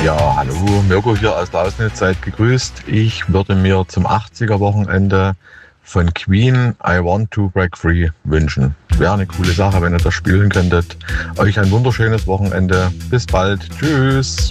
Ja, hallo, Mirko hier aus der Ausnetzzeit gegrüßt. Ich würde mir zum 80er-Wochenende von Queen I Want to Break Free wünschen. Wäre eine coole Sache, wenn ihr das spielen könntet. Euch ein wunderschönes Wochenende. Bis bald. Tschüss.